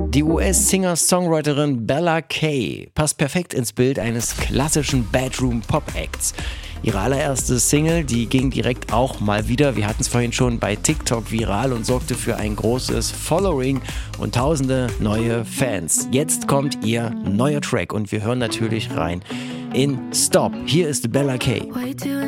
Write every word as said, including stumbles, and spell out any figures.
Die U S-Singer-Songwriterin Bella Kay passt perfekt ins Bild eines klassischen Bedroom-Pop-Acts. Ihre allererste Single, die ging direkt auch mal wieder, wir hatten es vorhin schon, bei TikTok viral und sorgte für ein großes Following und tausende neue Fans. Jetzt kommt ihr neuer Track und wir hören natürlich rein in Stop. Hier ist Bella Kay.